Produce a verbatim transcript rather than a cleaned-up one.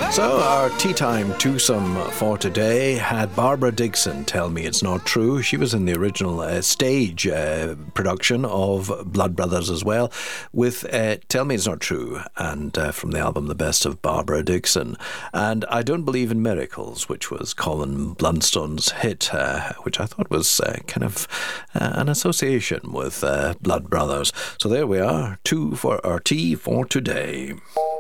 So our tea time twosome for today had Barbara Dickson, Tell Me It's Not True. She was in the original uh, stage uh, production of Blood Brothers as well, with uh, Tell Me It's Not True, and uh, from the album The Best of Barbara Dickson. And I Don't Believe in Miracles, which was Colin Blunstone's hit, uh, which I thought was uh, kind of uh, an association with uh, Blood Brothers. So there we are, two for our tea for today.